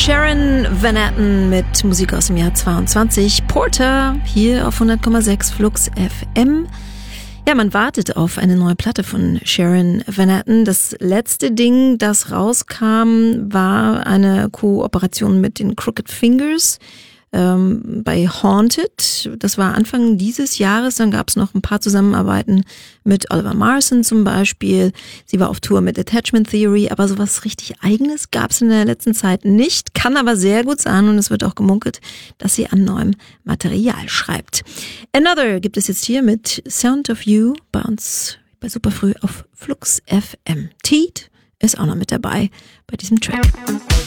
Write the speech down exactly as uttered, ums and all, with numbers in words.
Sharon Van Etten mit Musik aus dem Jahr zweiundzwanzig. Porter hier auf hundert Komma sechs Flux F M. Ja, man wartet auf eine neue Platte von Sharon Van Etten. Das letzte Ding, das rauskam, war eine Kooperation mit den Crooked Fingers ähm, bei Haunted. Das war Anfang dieses Jahres. Dann gab es noch ein paar Zusammenarbeiten mit Oliver Marson zum Beispiel. Sie war auf Tour mit Attachment Theory, aber sowas richtig Eigenes gab es in der letzten Zeit nicht. Kann aber sehr gut sein und es wird auch gemunkelt, dass sie an neuem Material schreibt. Another gibt es jetzt hier mit Sound of You bei uns bei Superfrüh auf Flux F M. Teet ist auch noch mit dabei bei diesem Track.